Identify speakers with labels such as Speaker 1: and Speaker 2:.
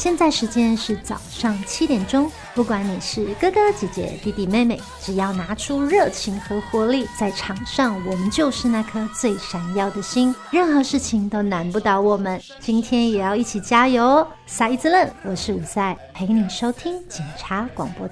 Speaker 1: 现在时间是早上7点钟，不管你是哥哥姐姐弟弟妹妹，只要拿出热情和活力，在场上我们就是那颗最闪耀的星，任何事情都难不倒我们。今天也要一起加油哦！撒一子愣，我是伍赛，陪你收听警察广播